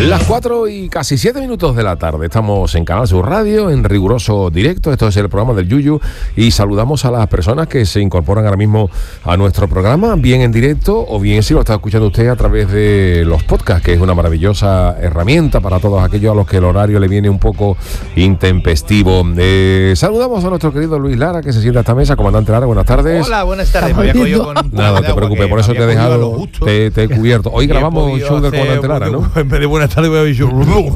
Las 4 y casi 7 minutos de la tarde. Estamos en Canal Sur Radio, en riguroso directo. Esto es el programa del Yuyu. Y saludamos a las personas que se incorporan ahora mismo a nuestro programa, bien en directo o bien si lo está escuchando usted a través de los podcasts, que es una maravillosa herramienta para todos aquellos a los que el horario le viene un poco intempestivo. Saludamos a nuestro querido Luis Lara, que se sienta a esta mesa. Comandante Lara, buenas tardes. Hola, buenas tardes. Me había cogido con nada, no te preocupes, por eso te he dejado, te he cubierto. Hoy grabamos show del Comandante Lara, ¿no? En vez de buenas tardes voy a ver show.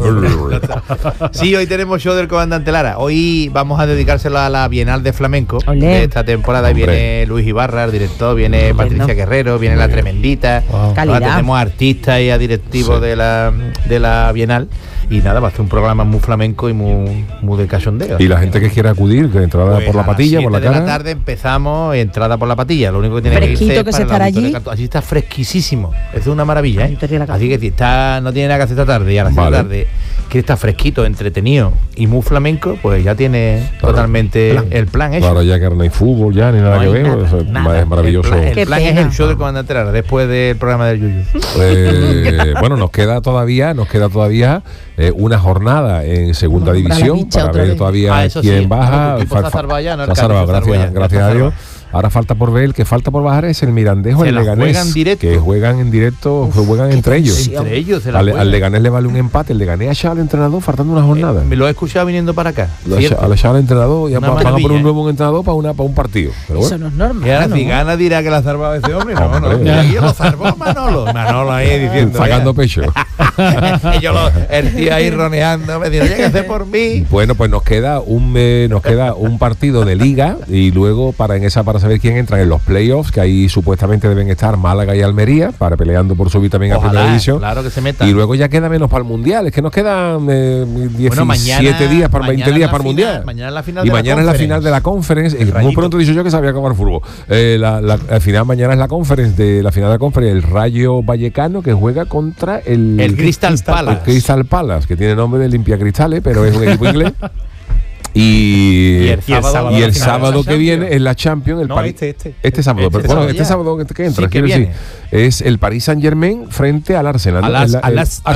Sí, hoy tenemos show del Comandante Lara. Hoy vamos a dedicárselo a la Bienal de Flamenco. Olé. De esta temporada. Hombre. Viene Luis Ibarra, el director, viene Patricia Guerrero, viene La Tremendita. Wow. Tenemos artistas y a directivos de la Bienal. Y nada, va a ser un programa muy flamenco y muy de cachondeo. Y la gente que quiera acudir, que entrada pues por la patilla, por la cara. A las 7 de la tarde empezamos, entrada por la patilla. Lo único que tiene que irse que se estará allí. Así está fresquísimo. Es una maravilla, ¿eh? Así que si está, no tiene nada que hacer esta tarde y a las 7 de la tarde que está fresquito, entretenido y muy flamenco, pues ya tiene totalmente el plan hecho. Claro, ya que no hay fútbol ya, ni nada que ver, es maravilloso. El plan es el show del Comandante Lara, después del programa del Yuyu. Bueno, nos queda todavía una jornada en segunda división para ver todavía quién baja. Gracias a Dios. Ahora falta por ver, el que falta por bajar es el Mirandejo, el Leganés, que juegan en directo, juegan entre ellos. Al Leganés le vale un empate, el Leganés ha echado al entrenador faltando una jornada. Me lo he escuchado viniendo para acá. Al echado al entrenador, ya van a poner un nuevo entrenador para un partido. Pero bueno. Eso no es normal. Y ahora si gana dirá que la zarba ese hombre. No. Y lo zarbó Manolo ahí diciendo. Sacando pecho. El tío ahí roneando, me dijo, ¿qué hacer por mí? Bueno, pues nos queda un partido de liga y luego para saber quién entra en los playoffs, que ahí supuestamente deben estar Málaga y Almería para peleando por subir también a primera división. Claro que se meta. Y luego ya queda menos para el mundial, es que nos quedan 17 días para 20 días para el mundial. Mañana es la final y mañana es la final de la conference. Muy pronto he dicho yo que sabía acabar fútbol. Al final mañana es la conference de la final de la conference, el Rayo Vallecano que juega contra el Crystal Palace. El Crystal Palace, que tiene nombre de limpia cristales, pero es un equipo inglés. Y el sábado que viene es la Champions, este sábado, sábado que entra, sí, que viene. es el Paris Saint-Germain frente al Arsenal.